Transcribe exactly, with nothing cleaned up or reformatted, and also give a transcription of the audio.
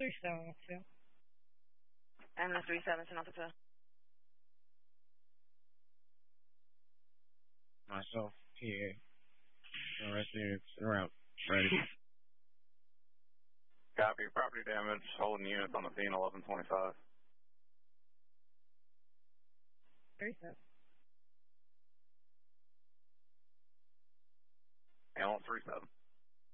three seven two. And the three seven two, two. Myself, P A. Arrested en route. Ready. Copy. Property damage. Holding units on the scene, eleven twenty-five. three seven. Animal three seven.